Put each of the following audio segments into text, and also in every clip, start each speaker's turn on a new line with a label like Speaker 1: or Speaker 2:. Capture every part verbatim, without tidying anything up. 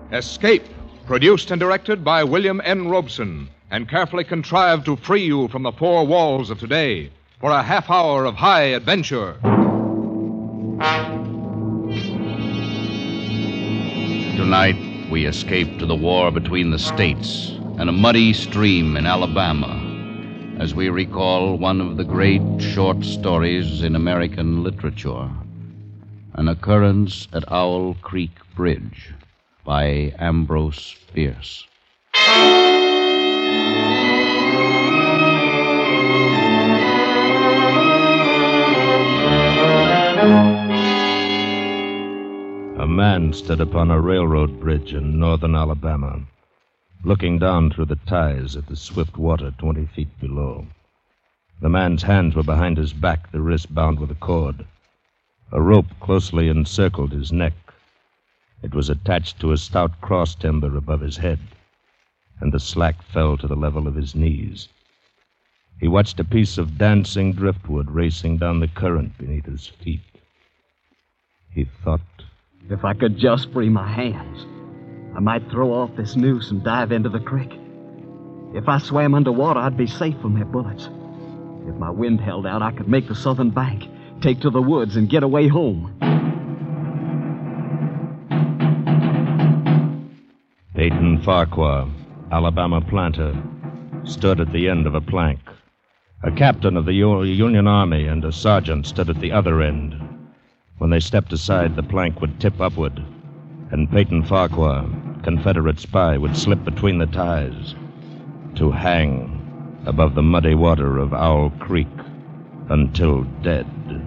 Speaker 1: Escape, produced and directed by William N. Robeson, and carefully contrived to free you from the four walls of today for a half hour of high adventure.
Speaker 2: Tonight, we escape to the war between the states and a muddy stream in Alabama as we recall one of the great short stories in American literature, An Occurrence at Owl Creek Bridge by Ambrose Bierce.
Speaker 3: A man stood upon a railroad bridge in northern Alabama, looking down through the ties at the swift water twenty feet below. The man's hands were behind his back, the wrist bound with a cord. A rope closely encircled his neck. It was attached to a stout cross timber above his head, and the slack fell to the level of his knees. He watched a piece of dancing driftwood racing down the current beneath his feet. He thought,
Speaker 4: if I could just free my hands, I might throw off this noose and dive into the creek. If I swam underwater, I'd be safe from their bullets. If my wind held out, I could make the southern bank, take to the woods, and get away home.
Speaker 3: Peyton Farquhar, Alabama planter, stood at the end of a plank. A captain of the U- Union Army and a sergeant stood at the other end. When they stepped aside, the plank would tip upward, and Peyton Farquhar, Confederate spy, would slip between the ties to hang above the muddy water of Owl Creek until dead.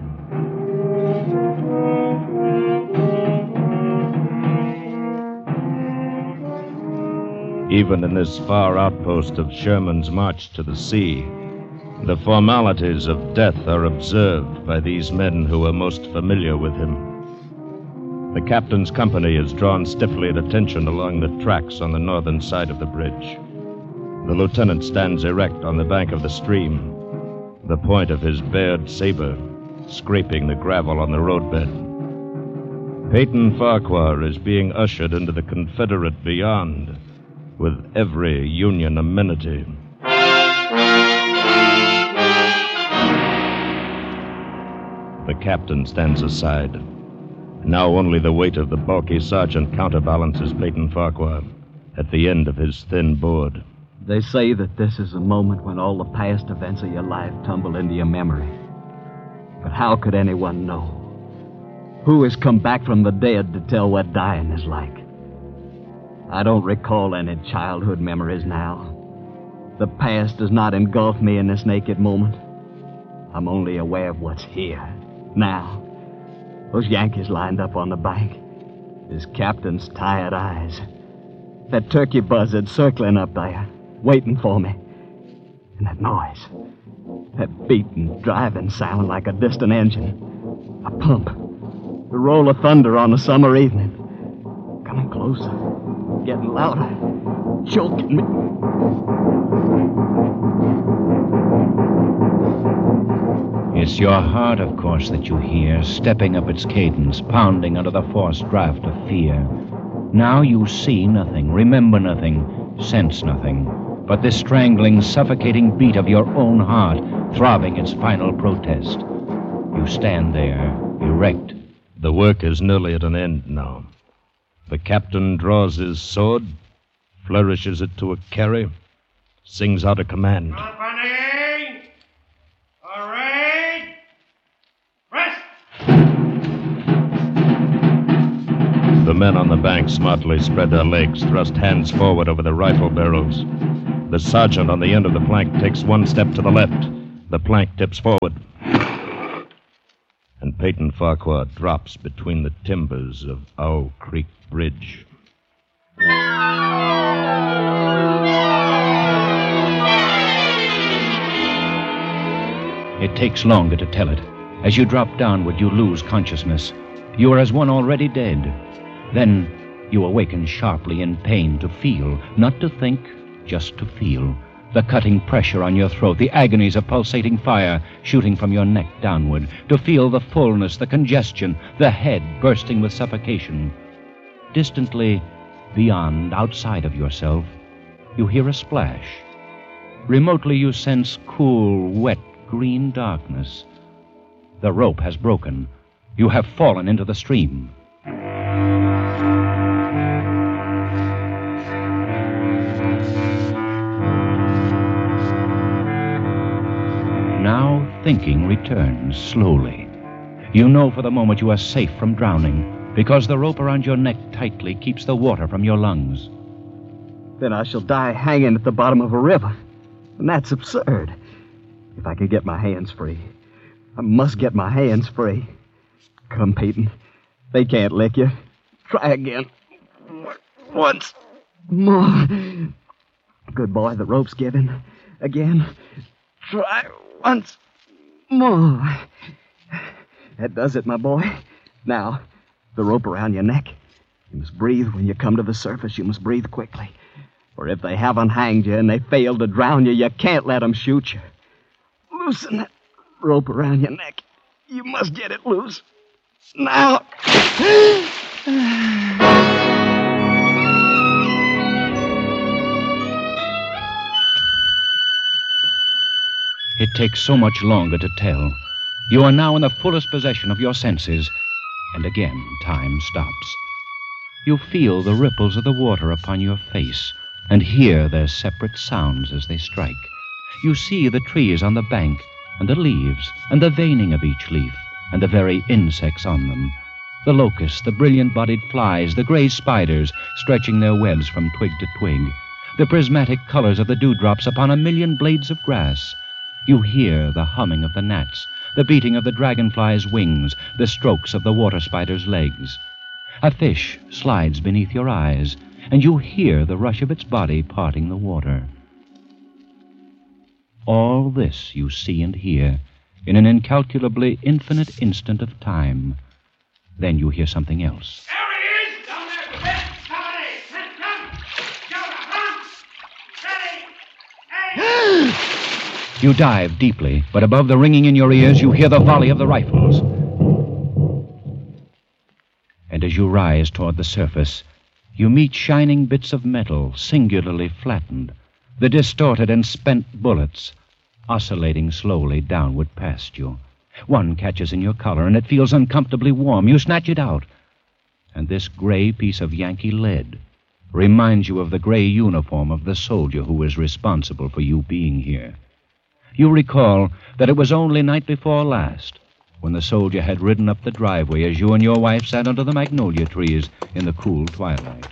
Speaker 3: Even in this far outpost of Sherman's march to the sea, the formalities of death are observed by these men who are most familiar with him. The captain's company is drawn stiffly at attention along the tracks on the northern side of the bridge. The lieutenant stands erect on the bank of the stream, the point of his bared saber scraping the gravel on the roadbed. Peyton Farquhar is being ushered into the Confederate beyond with every Union amenity. The captain stands aside. Now only the weight of the bulky sergeant counterbalances Peyton Farquhar at the end of his thin board.
Speaker 4: They say that this is a moment when all the past events of your life tumble into your memory. But how could anyone know? Who has come back from the dead to tell what dying is like? I don't recall any childhood memories now. The past does not engulf me in this naked moment. I'm only aware of what's here, now. Those Yankees lined up on the bank. His captain's tired eyes. That turkey buzzard circling up there, waiting for me. And that noise. That beating, driving sound like a distant engine. A pump. The roll of thunder on a summer evening. Coming closer. Getting louder. Choking me.
Speaker 5: It's your heart, of course, that you hear, stepping up its cadence, pounding under the forced draft of fear. Now you see nothing, remember nothing, sense nothing, but this strangling, suffocating beat of your own heart, throbbing its final protest. You stand there, erect.
Speaker 3: The work is nearly at an end now. The captain draws his sword, flourishes it to a carry, sings out a command.
Speaker 6: Company! Array! Rest!
Speaker 3: The men on the bank smartly spread their legs, thrust hands forward over the rifle barrels. The sergeant on the end of the plank takes one step to the left. The plank tips forward. And Peyton Farquhar drops between the timbers of Owl Creek Bridge.
Speaker 5: It takes longer to tell it. As you drop downward, you lose consciousness. You are as one already dead. Then you awaken sharply in pain to feel, not to think, just to feel. The cutting pressure on your throat, the agonies of pulsating fire shooting from your neck downward. To feel the fullness, the congestion, the head bursting with suffocation. Distantly, Beyond, outside of yourself, you hear a splash. Remotely, you sense cool, wet, green darkness. The rope has broken. You have fallen into the stream. Now, thinking returns slowly. You know for the moment you are safe from drowning because the rope around your neck tightly keeps the water from your lungs.
Speaker 4: Then I shall die hanging at the bottom of a river. And that's absurd. If I can get my hands free. I must get my hands free. Come, Peyton. They can't lick you. Try again. Once more. Good boy, the rope's given. Again. Try once more. That does it, my boy. Now, the rope around your neck. You must breathe when you come to the surface. You must breathe quickly. For if they haven't hanged you and they fail to drown you, you can't let them shoot you. Loosen that rope around your neck. You must get it loose. Now.
Speaker 5: It takes so much longer to tell. You are now in the fullest possession of your senses, and again time stops. You feel the ripples of the water upon your face and hear their separate sounds as they strike. You see the trees on the bank and the leaves and the veining of each leaf and the very insects on them. The locusts, the brilliant-bodied flies, the gray spiders stretching their webs from twig to twig, the prismatic colors of the dewdrops upon a million blades of grass. You hear the humming of the gnats, the beating of the dragonfly's wings, the strokes of the water spider's legs. A fish slides beneath your eyes, and you hear the rush of its body parting the water. All this you see and hear in an incalculably infinite instant of time. Then you hear something else.
Speaker 6: There he is! Down there, quick! Somebody! Let's come! Jonah, come! Ready! Hey!
Speaker 5: You dive deeply, but above the ringing in your ears, you hear the volley of the rifles. And as you rise toward the surface, you meet shining bits of metal, singularly flattened, the distorted and spent bullets, oscillating slowly downward past you. One catches in your collar, and it feels uncomfortably warm. You snatch it out, and this gray piece of Yankee lead reminds you of the gray uniform of the soldier who was responsible for you being here. You recall that it was only night before last when the soldier had ridden up the driveway as you and your wife sat under the magnolia trees in the cool twilight.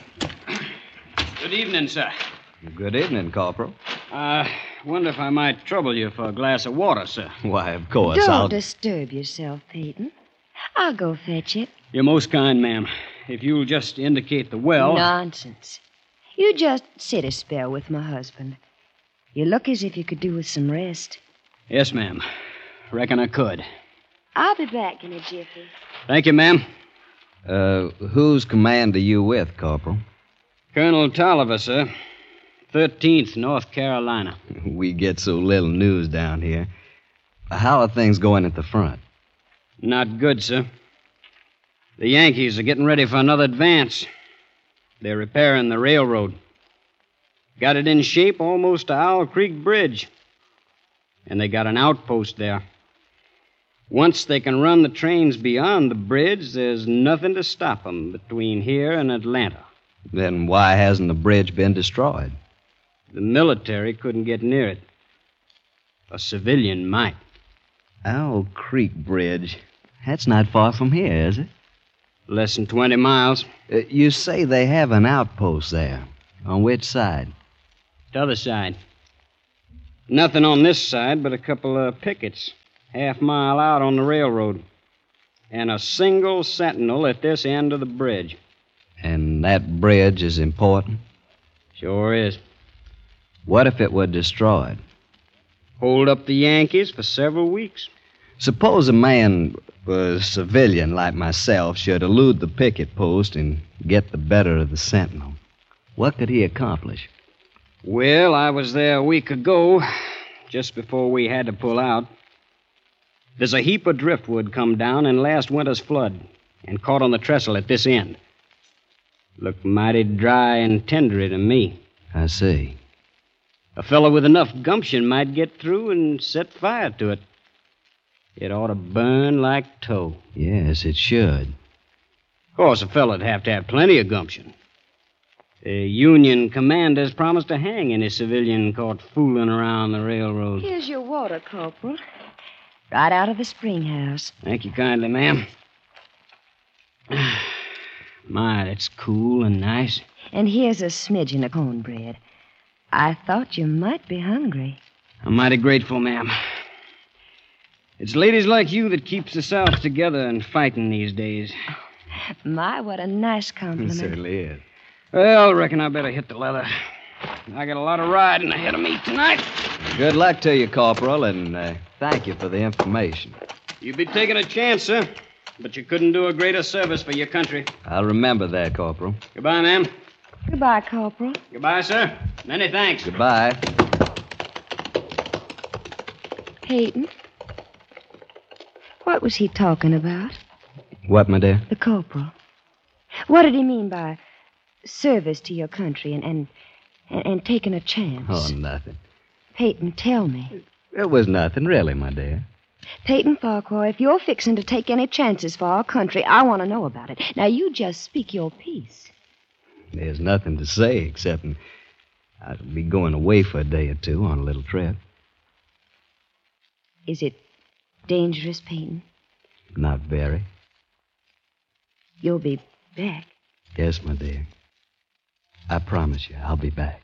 Speaker 7: Good evening, sir.
Speaker 8: Good evening, Corporal.
Speaker 7: I uh, wonder if I might trouble you for a glass of water, sir.
Speaker 8: Why, of course,
Speaker 9: Don't
Speaker 8: I'll...
Speaker 9: disturb yourself, Peyton. I'll go fetch it.
Speaker 7: You're most kind, ma'am. If you'll just indicate the well...
Speaker 9: Nonsense. You just sit a spell with my husband. You look as if you could do with some rest.
Speaker 7: Yes, ma'am. Reckon I could.
Speaker 9: I'll be back in a jiffy.
Speaker 7: Thank you, ma'am.
Speaker 8: Uh, whose command are you with, Corporal?
Speaker 7: Colonel Tolliver, sir. thirteenth, North Carolina.
Speaker 8: We get so little news down here. How are things going at the front?
Speaker 7: Not good, sir. The Yankees are getting ready for another advance. They're repairing the railroad. Got it in shape almost to Owl Creek Bridge. And they got an outpost there. Once they can run the trains beyond the bridge, there's nothing to stop them between here and Atlanta.
Speaker 8: Then why hasn't the bridge been destroyed?
Speaker 7: The military couldn't get near it. A civilian might.
Speaker 8: Owl Creek Bridge. That's not far from here, is it?
Speaker 7: Less than twenty miles.
Speaker 8: Uh, you say they have an outpost there. On which side?
Speaker 7: T'other side. Nothing on this side but a couple of pickets, half mile out on the railroad. And a single sentinel at this end of the bridge.
Speaker 8: And that bridge is important?
Speaker 7: Sure is.
Speaker 8: What if it were destroyed?
Speaker 7: Hold up the Yankees for several weeks.
Speaker 8: Suppose a man, a civilian like myself, should elude the picket post and get the better of the sentinel. What could he accomplish?
Speaker 7: Well, I was there a week ago, just before we had to pull out. There's a heap of driftwood come down in last winter's flood and caught on the trestle at this end. Looked mighty dry and tendery to me.
Speaker 8: I see.
Speaker 7: A fellow with enough gumption might get through and set fire to it. It ought to burn like tow.
Speaker 8: Yes, it should.
Speaker 7: Of course, a fellow'd have to have plenty of gumption. The Union commander's promised to hang any civilian caught fooling around the railroad.
Speaker 9: Here's your water, Corporal. Right out of the spring house.
Speaker 7: Thank you kindly, ma'am. My, that's cool and nice.
Speaker 9: And here's a smidgen of cornbread. I thought you might be hungry.
Speaker 7: I'm mighty grateful, ma'am. It's ladies like you that keeps the South together and fighting these days.
Speaker 9: My, what a nice compliment.
Speaker 8: It certainly is.
Speaker 7: Well, I reckon I better hit the leather. I got a lot of riding ahead of me tonight.
Speaker 8: Good luck to you, Corporal, and uh, thank you for the information.
Speaker 7: You'd be taking a chance, sir. But you couldn't do a greater service for your country.
Speaker 8: I'll remember that, Corporal.
Speaker 7: Goodbye, ma'am.
Speaker 9: Goodbye, Corporal.
Speaker 7: Goodbye, sir. Many thanks.
Speaker 8: Goodbye.
Speaker 9: Peyton, what was he talking about?
Speaker 8: What, my dear?
Speaker 9: The corporal. What did he mean by service to your country and and, and, and taking a chance?
Speaker 8: Oh, nothing.
Speaker 9: Peyton, tell me.
Speaker 8: It was nothing, really, my dear.
Speaker 9: Peyton Farquhar, if you're fixing to take any chances for our country, I want to know about it. Now, you just speak your piece.
Speaker 8: There's nothing to say except I'll be going away for a day or two on a little trip.
Speaker 9: Is it dangerous, Peyton?
Speaker 8: Not very.
Speaker 9: You'll be back.
Speaker 8: Yes, my dear. I promise you, I'll be back.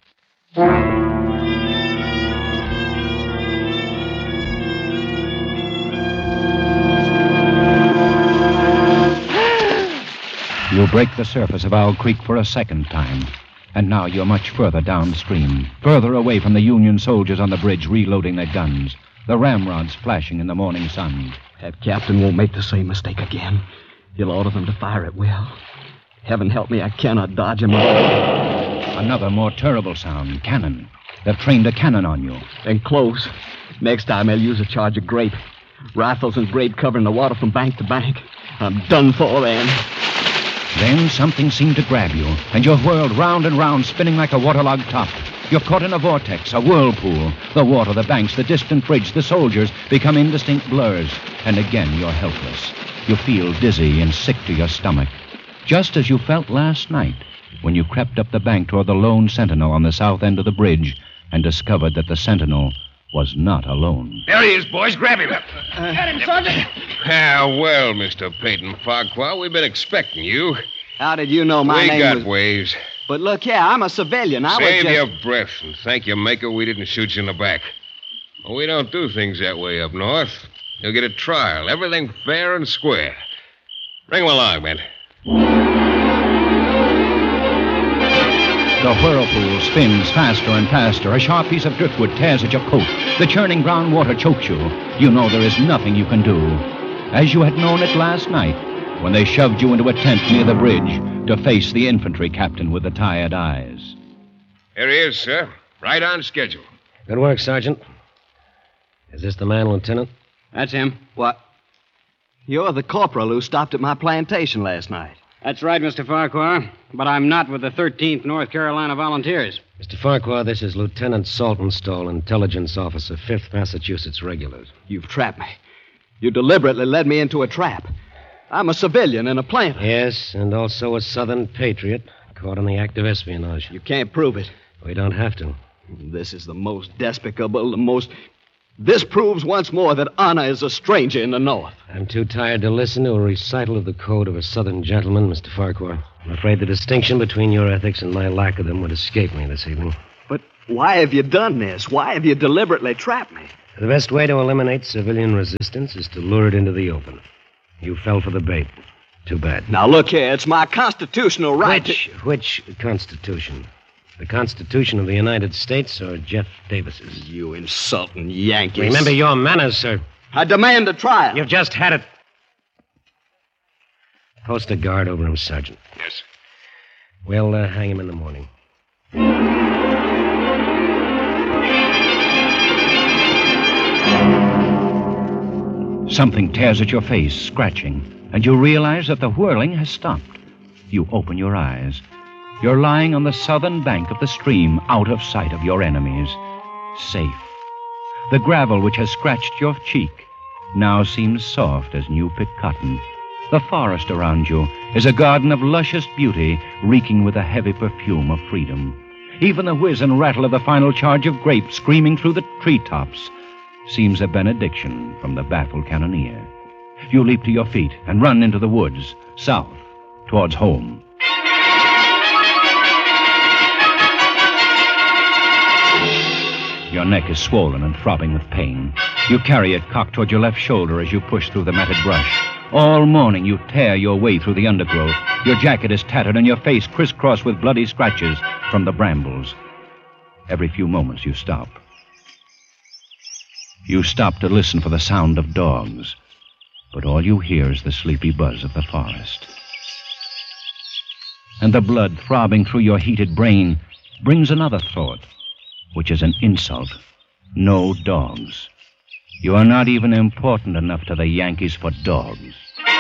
Speaker 5: You break the surface of Owl Creek for a second time. And now you're much further downstream, further away from the Union soldiers on the bridge reloading their guns, the ramrods flashing in the morning sun.
Speaker 4: That captain won't make the same mistake again. He'll order them to fire at will. Heaven help me, I cannot dodge him.
Speaker 5: Another more terrible sound, cannon. They've trained a cannon on you.
Speaker 4: Then close. Next time they'll use a charge of grape. Rifles and grape covering the water from bank to bank. I'm done for then.
Speaker 5: Then something seemed to grab you, and you're whirled round and round, spinning like a waterlogged top. You're caught in a vortex, a whirlpool. The water, the banks, the distant bridge, the soldiers become indistinct blurs. And again, you're helpless. You feel dizzy and sick to your stomach. Just as you felt last night when you crept up the bank toward the lone sentinel on the south end of the bridge and discovered that the sentinel was not alone.
Speaker 6: There he is, boys. Grab him.
Speaker 7: Uh, Got him, Sergeant.
Speaker 10: Ah, well, Mister Peyton Farquhar, we've been expecting you.
Speaker 8: How did you know my
Speaker 10: we
Speaker 8: name
Speaker 10: got
Speaker 8: was...
Speaker 10: ways.
Speaker 8: But look here, I'm a civilian. I
Speaker 10: Save
Speaker 8: was just...
Speaker 10: your breath and thank your maker we didn't shoot you in the back. Well, we don't do things that way up north. You'll get a trial. Everything fair and square. Bring him along, man.
Speaker 5: The whirlpool spins faster and faster. A sharp piece of driftwood tears at your coat. The churning brown water chokes you. You know there is nothing you can do. As you had known it last night, when they shoved you into a tent near the bridge to face the infantry captain with the tired eyes.
Speaker 10: Here he is, sir. Right on schedule.
Speaker 11: Good work, Sergeant. Is this the man, Lieutenant?
Speaker 7: That's him.
Speaker 8: What? You're the corporal who stopped at my plantation last night.
Speaker 7: That's right, Mister Farquhar. But I'm not with the thirteenth North Carolina Volunteers.
Speaker 11: Mister Farquhar, this is Lieutenant Saltonstall, Intelligence Officer, fifth Massachusetts Regulars.
Speaker 8: You've trapped me. You deliberately led me into a trap. I'm a civilian and a planter.
Speaker 11: Yes, and also a Southern patriot, caught in the act of espionage.
Speaker 8: You can't prove it.
Speaker 11: We don't have to.
Speaker 8: This is the most despicable, the most... This proves once more that honor is a stranger in the North.
Speaker 11: I'm too tired to listen to a recital of the code of a Southern gentleman, Mister Farquhar. I'm afraid the distinction between your ethics and my lack of them would escape me this evening.
Speaker 8: But why have you done this? Why have you deliberately trapped me?
Speaker 11: The best way to eliminate civilian resistance is to lure it into the open. You fell for the bait. Too bad.
Speaker 8: Now, look here. It's my constitutional right
Speaker 11: Which,
Speaker 8: to...
Speaker 11: which Constitution? The Constitution of the United States or Jeff Davis's?
Speaker 8: You insulting Yankees.
Speaker 11: Remember your manners, sir.
Speaker 8: I demand a trial.
Speaker 11: You've just had it. Post a guard over him, Sergeant.
Speaker 10: Yes.
Speaker 11: We'll uh, hang him in the morning.
Speaker 5: Something tears at your face, scratching, and you realize that the whirling has stopped. You open your eyes. You're lying on the southern bank of the stream, out of sight of your enemies. Safe. The gravel which has scratched your cheek now seems soft as new-picked cotton. The forest around you is a garden of luscious beauty, reeking with the heavy perfume of freedom. Even the whiz and rattle of the final charge of grapes screaming through the treetops seems a benediction from the baffled cannoneer. You leap to your feet and run into the woods, south, towards home. Your neck is swollen and throbbing with pain. You carry it cocked toward your left shoulder as you push through the matted brush. All morning you tear your way through the undergrowth. Your jacket is tattered and your face crisscrossed with bloody scratches from the brambles. Every few moments you stop. You stop to listen for the sound of dogs, but all you hear is the sleepy buzz of the forest. And the blood throbbing through your heated brain brings another thought, which is an insult. No dogs. You are not even important enough to the Yankees for dogs.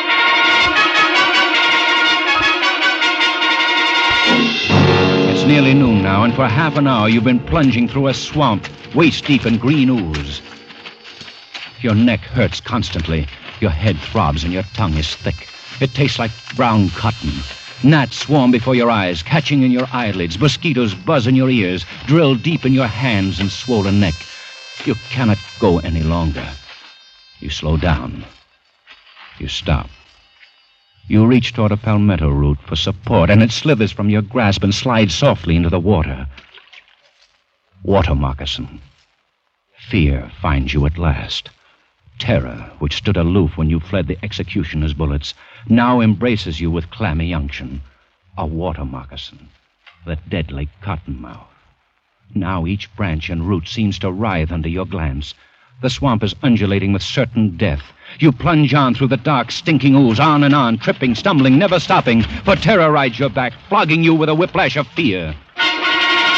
Speaker 5: It's nearly noon now, and for half an hour you've been plunging through a swamp, waist-deep in green ooze. Your neck hurts constantly. Your head throbs and your tongue is thick. It tastes like brown cotton. Gnats swarm before your eyes, catching in your eyelids. Mosquitoes buzz in your ears, drill deep in your hands and swollen neck. You cannot go any longer. You slow down. You stop. You reach toward a palmetto root for support, and it slithers from your grasp and slides softly into the water. Water moccasin. Fear finds you at last. Terror, which stood aloof when you fled the executioner's bullets, now embraces you with clammy unction. A water moccasin. The deadly cottonmouth. Now each branch and root seems to writhe under your glance. The swamp is undulating with certain death. You plunge on through the dark, stinking ooze, on and on, tripping, stumbling, never stopping, for terror rides your back, flogging you with a whiplash of fear.